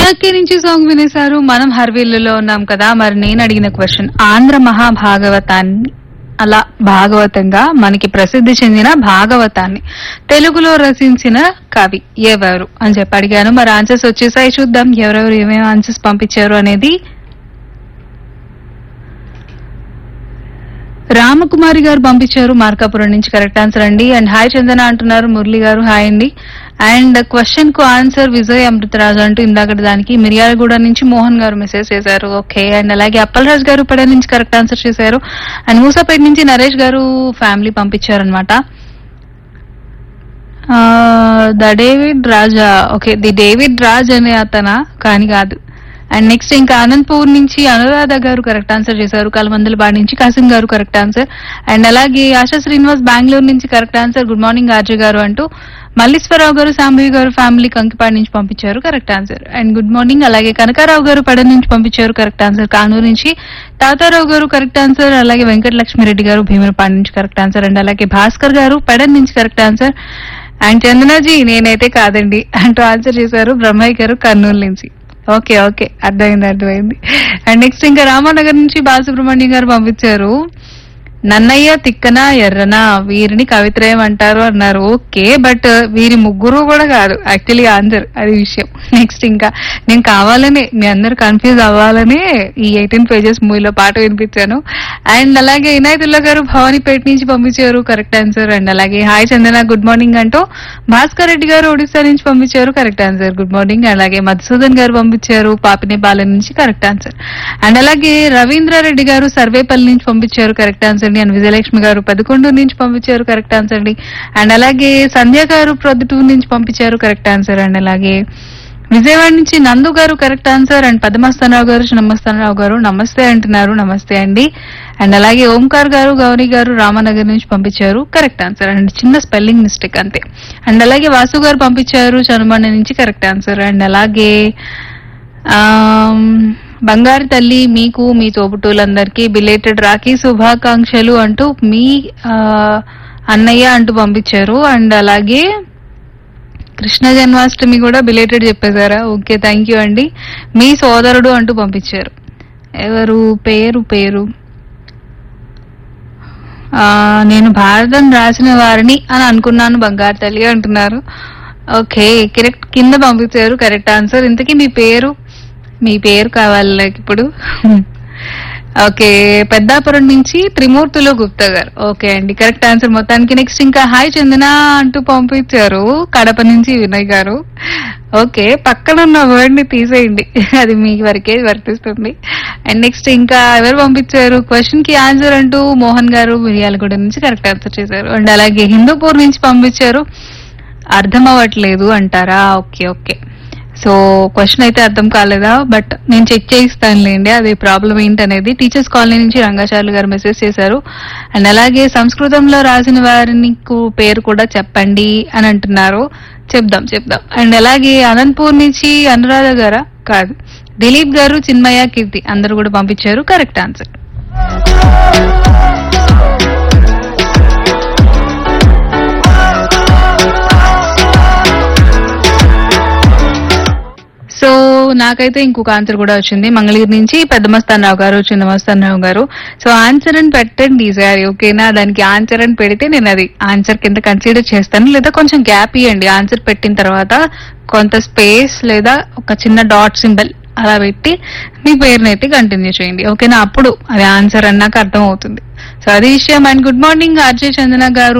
Lucky నుంచి song వినేశారు. మనం హర్వీల్లో ఉన్నాం కదా. మరి నేను అడిగిన క్వశ్చన్, ఆంధ్ర మహాభాగవతాన్ని అలా భాగవతంగా మనకి ప్రసిద్ధి చెందిన భాగవతాన్ని తెలుగులో రచించిన కవి ఎవరు అని చెప్పి అడిగాను. మరి ఆన్సర్స్ వచ్చేసాయి, చూద్దాం ఎవరెవరు ఏమేమి ఆన్సర్స్ పంపించారు అనేది. రామకుమారి గారు పంపించారు మార్కాపురం నుంచి, కరెక్ట్ ఆన్సర్ అండి. అండ్ హాయ్ చందన అంటున్నారు మురళి గారు, హాయ్ అండి. అండ్ క్వశ్చన్ కు ఆన్సర్ విజయ్ అమృతరాజు అంటూ ఇందాక దానికి మిర్యాలగూడ నుంచి మోహన్ గారు మెసేజ్ చేశారు. ఓకే. అండ్ అలాగే అప్పలరాజు గారు పడ నుంచి కరెక్ట్ ఆన్సర్ చేశారు. అండ్ మూసాపేట నుంచి నరేష్ గారు ఫ్యామిలీ పంపించారనమాట. The David Raja, okay the David Raj అనే అతనా కానీ కాదు. అండ్ నెక్స్ట్ ఇంకా అనంతపూర్ నుంచి అనురాధ గారు కరెక్ట్ ఆన్సర్ చేశారు. కలమందలబాడి నుంచి కాసిం గారు కరెక్ట్ ఆన్సర్. అండ్ అలాగే ఆశా శ్రీనివాస్ బెంగళూరు నుంచి correct answer. Good morning RJ గారు అంటూ మల్లీశ్వరరావు గారు శాంభవి గారు ఫ్యామిలీ కంకిపాడి నుంచి పంపించారు correct answer. And good morning. అలాగే కనకారావు గారు పడ నుంచి పంపించారు కరెక్ట్ ఆన్సర్. కానూరు నుంచి తాతారావు గారు కరెక్ట్ ఆన్సర్. అలాగే వెంకటలక్ష్మిరెడ్డి గారు భీమరపాడి నుంచి కరెక్ట్ ఆన్సర్. అండ్ అలాగే భాస్కర్ గారు పెడ నుంచి కరెక్ట్ ఆన్సర్. అండ్ చందనాజీ నేనైతే కాదండి అంటూ ఆన్సర్ చేశారు బ్రహ్మయ్య గారు కర్నూలు నుంచి. ఓకే ఓకే, అర్థమైంది. అండ్ నెక్స్ట్ ఇంకా రామానగర్ నుంచి బాలసుబ్రహ్మణ్యం గారు పంపించారు, నన్నయ్య తిక్కన ఎర్రన వీరిని కవిత్రయం అంటారు అన్నారు. ఓకే, బట్ వీరి ముగ్గురు కూడా కాదు యాక్చువల్లీ ఆన్సర్, అది విషయం. నెక్స్ట్ ఇంకా నేను కావాలనే మీ అందరు కన్ఫ్యూజ్ అవ్వాలనే ఈ 18 పేజెస్ మూవీలో పాట వినిపించాను. అండ్ అలాగే ఇనాయతుల్లా గారు భవానీపేట నుంచి పంపించారు కరెక్ట్ ఆన్సర్. అండ్ అలాగే హాయ్ చందన గుడ్ మార్నింగ్ అంటూ భాస్కర్ రెడ్డి గారు ఒడిశా నుంచి పంపించారు కరెక్ట్ ఆన్సర్. Good morning. అలాగే మధుసూదన్ గారు పంపించారు పాపినేపాలెం నుంచి కరెక్ట్ ఆన్సర్. అండ్ అలాగే రవీంద్రారెడ్డి గారు సర్వేపల్లి నుంచి పంపించారు కరెక్ట్ ఆన్సర్. అండ్ విజయలక్ష్మి గారు 11 నుంచి పంపించారు కరెక్ట్ ఆన్సర్ అండి. అండ్ అలాగే సంధ్య గారు ప్రొద్దుటూరు నుంచి పంపించారు కరెక్ట్ ఆన్సర్. అండ్ అలాగే విజయవాడ నుంచి నందు గారు కరెక్ట్ ఆన్సర్. అండ్ పద్మస్థానరావు గారు చిన్నమస్థానరావు గారు నమస్తే అంటున్నారు, నమస్తే అండి. అండ్ అలాగే ఓంకార్ గారు గౌరీ గారు రామనగర్ నుంచి పంపించారు కరెక్ట్ ఆన్సర్. అండ్ చిన్న స్పెల్లింగ్ మిస్టేక్ అంతే. అండ్ అలాగే వాసు గారు పంపించారు చనుమండ నుంచి కరెక్ట్ ఆన్సర్. అండ్ అలాగే బంగారు తల్లి మీకు మీ తోబుట్టులందరికీ బిలేటెడ్ రాఖీ శుభాకాంక్షలు అంటూ మీ అన్నయ్య అంటూ పంపించారు. అండ్ అలాగే కృష్ణ జన్మాష్టమి కూడా బిలేటెడ్ చెప్పేశారా? ఓకే థ్యాంక్ యూ అండి. మీ సోదరుడు అంటూ పంపించారు. ఎవరు పేరు నేను భారతం రాసిన వారిని అని అనుకున్నాను బంగారు తల్లి అంటున్నారు. ఓకే కరెక్ట్, కింద పంపించారు కరెక్ట్ ఆన్సర్. ఇంతకీ మీ పేరు కావాలి నాకు ఇప్పుడు. ఓకే, పెద్దాపురం నుంచి త్రిమూర్తులు గుప్తా గారు. ఓకే అండి కరెక్ట్ ఆన్సర్ మొత్తానికి. నెక్స్ట్ ఇంకా హాయ్ చందన అంటూ పంపించారు కడప నుంచి వినయ్ గారు. ఓకే, పక్కన ఉన్న వర్డ్ ని తీసేయండి, అది మీ వరకే వర్తిస్తుంది. అండ్ నెక్స్ట్ ఇంకా ఎవరు పంపించారు క్వశ్చన్ కి ఆన్సర్ అంటూ మోహన్ గారు మిర్యాలగూడ నుంచి కరెక్ట్ ఆన్సర్ చేశారు. అండ్ అలాగే హిందూపూర్ నుంచి పంపించారు అర్థం అవ్వట్లేదు అంటారా? ఓకే, సో క్వశ్చన్ అయితే అర్థం కాలేదా, బట్ నేను చెక్ చేయిస్తానులేండి అది ప్రాబ్లం ఏంటనేది. టీచర్స్ కాలనీ నుంచి రంగాచార్యులు గారు మెసేజ్ చేశారు. అండ్ అలాగే సంస్కృతంలో రాసిన వారిని పేరు కూడా చెప్పండి అని అంటున్నారు. చెప్దాం. అండ్ అలాగే అనంతపూర్ నుంచి అనురాధ గారా కాదు, దిలీప్ గారు చిన్మయ్య కీర్తి అందరూ కూడా పంపించారు కరెక్ట్ ఆన్సర్. సో నాకైతే ఇంకొక ఆన్సర్ కూడా వచ్చింది మంగళగిరి నుంచి పెద్దమస్తానరావు గారు చిన్నమస్తానరావు గారు. సో ఆన్సర్ అని పెట్టండి ఈసారి, ఓకేనా? దానికి ఆన్సర్ అని పెడితే నేను అది ఆన్సర్ కింద కన్సిడర్ చేస్తాను, లేదా కొంచెం గ్యాప్ ఇవ్వండి ఆన్సర్ పెట్టిన తర్వాత, కొంత స్పేస్ లేదా ఒక చిన్న డాట్ సింబల్ అలా పెట్టి మీ పేరుని అయితే కంటిన్యూ చేయండి, ఓకేనా? అప్పుడు అది ఆన్సర్ అన్నాక అర్థం అవుతుంది. సో అది విషయం. అండ్ గుడ్ మార్నింగ్ ఆర్జే చందన గారు.